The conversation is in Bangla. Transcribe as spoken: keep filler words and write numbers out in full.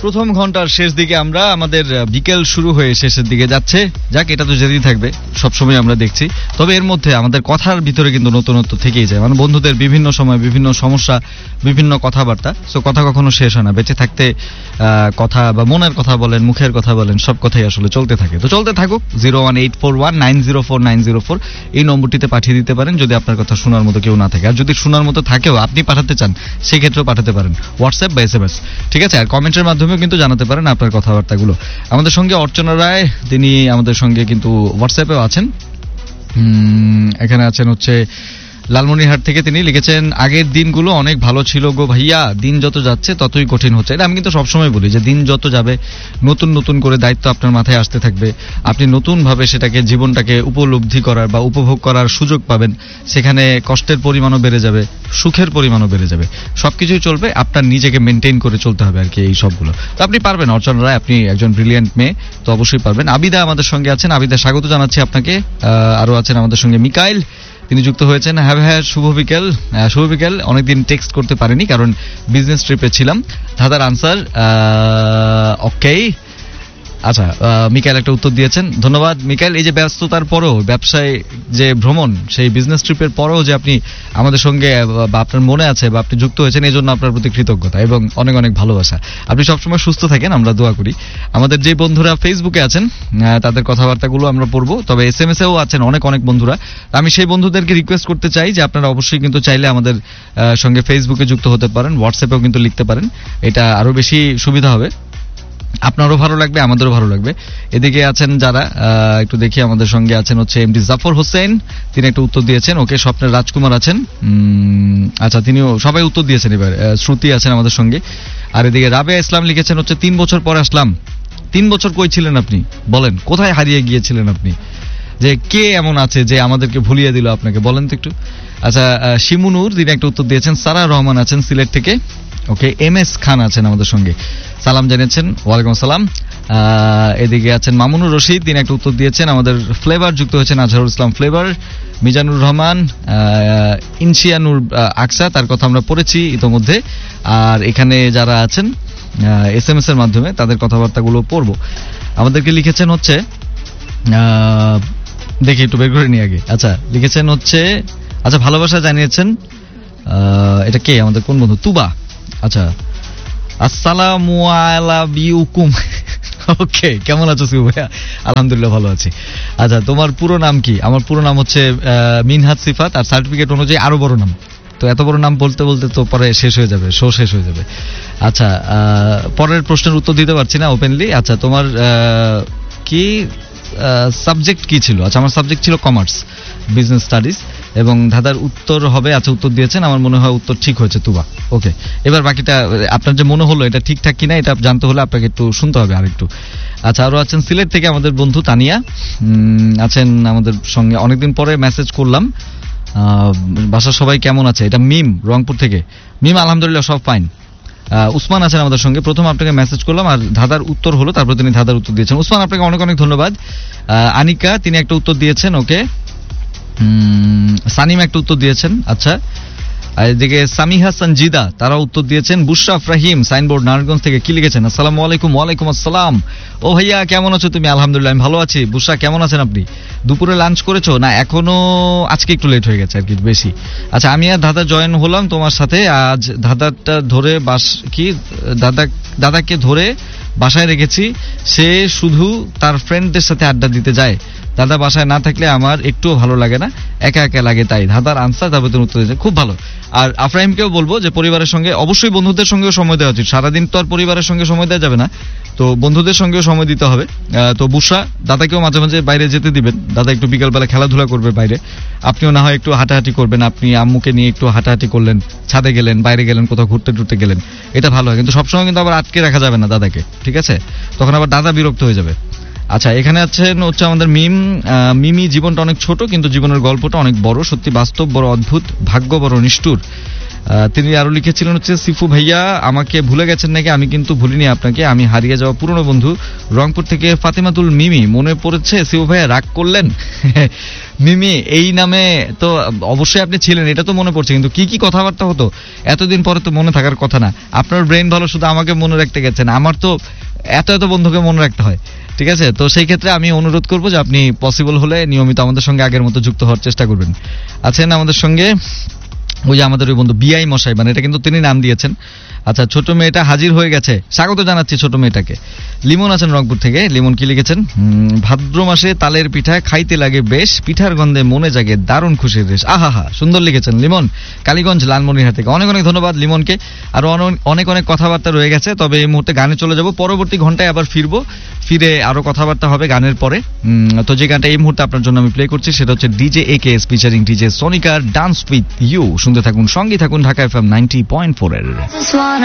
প্রথম ঘন্টার শেষ দিকে আমরা আমাদের বিকেল শুরু হয়ে শেষের দিকে যাচ্ছে। যাক, এটা তো যেতেই থাকবে, সবসময় আমরা দেখছি। তবে এর মধ্যে আমাদের কথার ভিতরে কিন্তু নতুনত্ব থেকেই যায়, মানে বন্ধুদের বিভিন্ন সময় বিভিন্ন সমস্যা, বিভিন্ন কথাবার্তা। সো কথা কখনো শেষ হয় না, বেঁচে থাকতে কথা বা মনের কথা বলেন, মুখের কথা বলেন, সব কথাই আসলে চলতে থাকে। তো চলতে থাকুক। Zero one eight four one nine zero four nine zero four এই নম্বরটিতে পাঠিয়ে দিতে পারেন যদি আপনার কথা শোনার মতো কেউ না থাকে। আর যদি শোনার মতো থাকেও আপনি পাঠাতে চান, সেই ক্ষেত্রেও পাঠাতে পারেন হোয়াটসঅ্যাপ বা এস এম এস, ঠিক আছে। আর কমেন্টের মাধ্যমেও কিন্তু জানাতে পারেন আপনার কথাবার্তাগুলো। আমাদের সঙ্গে অর্চনা রায়, তিনি আমাদের সঙ্গে কিন্তু হোয়াটসঅ্যাপেও আছেন। এখানে আছেন হচ্ছে লালমনিরহাট থেকে, তিনি লিখেছেন আগের দিনগুলো অনেক ভালো ছিল গো ভাইয়া, দিন যত যাচ্ছে ততই কঠিন হচ্ছে। এটা আমি কিন্তু সবসময় বলি যে দিন যত যাবে নতুন নতুন করে দায়িত্ব আপনার মাথায় আসতে থাকবে, আপনি নতুনভাবে সেটাকে জীবনটাকে উপলব্ধি করার বা উপভোগ করার সুযোগ পাবেন। সেখানে কষ্টের পরিমাণও বেড়ে যাবে, সুখের পরিমাণও বেড়ে যাবে, সবকিছুই চলবে। আপনার নিজেকে মেনটেন করে চলতে হবে আর কি, এই সবগুলো। তো আপনি পারবেন অর্চনা রায়, আপনি একজন ব্রিলিয়ান্ট মেয়ে, তো অবশ্যই পারবেন। আবিদা আমাদের সঙ্গে আছেন, আবিদা স্বাগত জানাচ্ছি আপনাকে। আরো আছেন আমাদের সঙ্গে মিকাইল, তিনি যুক্ত হয়েছেন। হ্যাঁ হ্যাঁ শুভ বিকেল। শুভ বিকেল, অনেকদিন টেক্সট করতে পারিনি কারণ বিজনেস ট্রিপে ছিলাম। ধাঁধার আনসার ওকে। আচ্ছা, মিকাইল একটা উত্তর দিয়েছেন, ধন্যবাদ মিকাইল। এই যে ব্যস্ততার পরেও, ব্যবসায় যে ভ্রমণ, সেই বিজনেস ট্রিপের পরেও যে আপনি আমাদের সঙ্গে বা আপনার মনে আছে বা আপনি যুক্ত হয়েছেন, এই জন্য আপনার প্রতি কৃতজ্ঞতা এবং অনেক অনেক ভালোবাসা। আপনি সবসময় সুস্থ থাকেন, আমরা দোয়া করি। আমাদের যে বন্ধুরা ফেসবুকে আছেন তাদের কথাবার্তাগুলো আমরা পড়বো, তবে এস এম এস এও আছেন অনেক অনেক বন্ধুরা। আমি সেই বন্ধুদেরকে রিকোয়েস্ট করতে চাই যে আপনারা অবশ্যই কিন্তু চাইলে আমাদের সঙ্গে ফেসবুকে যুক্ত হতে পারেন, হোয়াটসঅ্যাপেও কিন্তু লিখতে পারেন, এটা আরো বেশি সুবিধা হবে, আপনারও ভালো লাগবে, আমাদেরও ভালো লাগবে। এদিকে আছেন যারা, একটু দেখি, আমাদের সঙ্গে আছেন হচ্ছে এমডি জাফর হোসেন, তিনি একটা উত্তর দিয়েছেন। ওকে, স্বপ্নের রাজকুমার আছেন, আচ্ছা তিনিও, সবাই উত্তর দিয়েছেন। এবার শ্রুতি আছেন আমাদের সঙ্গে। আর এদিকে রাবেয়া ইসলাম লিখেছেন হচ্ছে তিন বছর পরে আসলাম। তিন বছর কই ছিলেন আপনি বলেন, কোথায় হারিয়ে গিয়েছিলেন আপনি? যে কে এমন আছে যে আমাদেরকে ভুলিয়ে দিল আপনাকে, বলেন তো একটু। আচ্ছা, শিমুনুর তিনি একটা উত্তর দিয়েছেন। সারা রহমান আছেন সিলেট থেকে। ওকে, এম এস খান আছেন আমাদের সঙ্গে, সালাম জানিয়েছেন। ওয়ালাইকুম আসসালাম। এদিকে আছেন মামুনুর রশিদ, তিনি একটা উত্তর দিয়েছেন। আমাদের ফ্লেভার যুক্ত হয়েছেন আজহারুল ইসলাম ফ্লেভার, মিজানুর রহমান, ইনশিয়ানুর আকসা, তার কথা আমরা পড়েছি ইতোমধ্যে। আর এখানে যারা আছেন এস এম এস এর মাধ্যমে, তাদের কথাবার্তাগুলো পড়বো। আমাদেরকে লিখেছেন হচ্ছে, দেখি একটু বের করে নিয়ে আগে। আচ্ছা, লিখেছেন হচ্ছে, আচ্ছা ভালোবাসা জানিয়েছেন, এটা কে, আমাদের কোন বন্ধু? তুবা। আচ্ছা, আসসালামু আলাইকুম। ওকে, কেমন আছো শিবু ভাইয়া? আলহামদুলিল্লাহ ভালো আছি। আচ্ছা, তোমার পুরো নাম কি? আমার পুরো নাম হচ্ছে মিনহাত সিফাত, আর সার্টিফিকেট অনুযায়ী আরো বড় নাম। তো এত বড় নাম বলতে বলতে তো পরে শেষ হয়ে যাবে, শো শেষ হয়ে যাবে। আচ্ছা, পরের প্রশ্নের উত্তর দিতে পারছি না ওপেনলি। আচ্ছা, তোমার কি সাবজেক্ট কি ছিল? আচ্ছা, আমার সাবজেক্ট ছিল কমার্স, বিজনেস স্টাডিজ, এবং ধাঁধার উত্তর হবে, আচ্ছা উত্তর দিয়েছেন, আমার মনে হয় উত্তর ঠিক হয়েছে, তুবা। ওকে, এবার বাকিটা আপনার যে মনে হলো এটা ঠিকঠাক কিনা, এটা জানতে হলে আপনাকে একটু শুনতে হবে আরেকটু। আচ্ছা, আরো আছেন সিলেট থেকে আমাদের বন্ধু তানিয়া আছেন আমাদের সঙ্গে, অনেকদিন পরে মেসেজ করলাম। বাসার সবাই কেমন আছে? এটা মিম, রংপুর থেকে। মিম, আলহামদুলিল্লাহ সব ফাইন। উসমান আছেন আমাদের সঙ্গে, প্রথম আপনাকে মেসেজ করলাম আর ধাঁধার উত্তর হলো, তারপর তিনি ধাঁধার উত্তর দিয়েছেন। উসমান, আপনাকে অনেক অনেক ধন্যবাদ। আনিকা, তিনি একটা উত্তর দিয়েছেন। ওকে, সানিম একটা উত্তর দিয়েছেন। আচ্ছা, এদিকে সামিহা সঞ্জিদা, তারা উত্তর দিয়েছেন। বুশরাফ রাহিম, সাইনবোর্ড নারায়ণগঞ্জ থেকে, কি লিখেছেন? আসসালামু আলাইকুম। ওয়ালাইকুম আসসালাম। ও ভাইয়া কেমন আছো তুমি? আলহামদুলিল্লাহ আমি ভালো আছি। বুশরা, কেমন আছেন আপনি? দুপুরে লাঞ্চ করেছো? না এখনো, আজকে একটু লেট হয়ে গেছে আর কি, বেশি। আচ্ছা, আমি আর দাদা জয়েন হলাম তোমার সাথে। আজ দাদাটা ধরে বাস কি দাদা দাদাকে ধরে বাসায় রেখেছি, সে শুধু তার ফ্রেন্ডদের সাথে আড্ডা দিতে যায়। দাদা বাসায় না থাকলে আমার একটুও ভালো লাগে না, একা একা লাগে, তাই দাদার আনসার, তারপর উত্তর দিয়েছে। খুব ভালো। আর আফরাহিমকেও বলবো যে পরিবারের সঙ্গে অবশ্যই বন্ধুদের সঙ্গেও সময় দেওয়া উচিত, সারাদিন তো আর পরিবারের সঙ্গে সময় দেওয়া যাবে না, তো বন্ধুদের সঙ্গেও সময় দিতে হবে। তো বুশরা, দাদাকেও মাঝে মাঝে বাইরে যেতে দিবেন, দাদা একটু বিকালবেলা খেলাধুলা করবে বাইরে, আপনিও না হয় একটু হাঁটাহাঁটি করবেন, আপনি আম্মুকে নিয়ে একটু হাঁটাহাঁটি করলেন, ছাদে গেলেন, বাইরে গেলেন, কোথাও ঘুরতে টুরতে গেলেন, এটা ভালো হয়। কিন্তু সবসময় কিন্তু আবার আটকে রাখা যাবে না দাদাকে, ঠিক আছে? তখন আবার দাদা বিরক্ত হয়ে যাবে। আচ্ছা, এখানে আছেন হচ্ছে আমাদের মিম, মিমি, জীবনটা অনেক ছোট কিন্তু জীবনের গল্পটা অনেক বড়, সত্যি বাস্তব বড় অদ্ভুত, ভাগ্য বড় নিষ্ঠুর। তিনি আরো লিখেছিলেন হচ্ছে সিফু ভাইয়া আমাকে ভুলে গেছেন নাকি, আমি কিন্তু ভুলিনি আপনাকে, আমি হারিয়ে যাওয়া পুরনো বন্ধু রংপুর থেকে ফাতেমাতুল মিমি, মনে পড়েছে সিফু ভাইয়া রাগ করলেন? মিমি এই নামে তো অবশ্যই আপনি ছিলেন, এটা তো মনে পড়ছে, কিন্তু কি কি কথাবার্তা হতো এতদিন পরে তো মনে থাকার কথা না। আপনার ব্রেন ভালো, শুধু আমাকে মনে রাখতে গেছেন, আমার তো এত এত বন্ধুকে মনে রাখতে হয়। ঠিক আছে, তো সেই ক্ষেত্রে আমি অনুরোধ করবো যে আপনি পসিবল হলে নিয়মিত আমাদের সঙ্গে আগের মতো যুক্ত হওয়ার চেষ্টা করবেন। আছেন আমাদের সঙ্গে ওই যে আমাদের ওই বন্ধু বিআই মশাই, মানে এটা কিন্তু তিনি নাম দিয়েছেন। আচ্ছা, ছোট মেয়েটা হাজির হয়ে গেছে, স্বাগত জানাচ্ছি ছোট মেয়েটাকে। লিমন আছেন রংপুর থেকে। লিমন কি লিখেছেন? ভাদ্র মাসে তালের পিঠা খাইতে লাগে বেশ, পিঠার গন্ধে মনে জাগে দারুণ খুশির রেশ। আহা হা, সুন্দর লিখেছেন লিমন, কালীগঞ্জ লালমনিরহাট থেকে। অনেক অনেক ধন্যবাদ লিমনকে। আরো অনেক অনেক কথাবার্তা রয়ে গেছে, তবে এই মুহূর্তে গানে চলে যাব, পরবর্তী ঘন্টায় আবার ফিরবো, ফিরে আরো কথাবার্তা হবে গানের পরে। তো যে গানটা এই মুহূর্তে আপনার জন্য আমি প্লে করছি সেটা হচ্ছে ডিজে একে featuring DJ সোনিকার dance with you. শুনতে থাকুন, সঙ্গে থাকুন Dhaka FM ninety point four এর।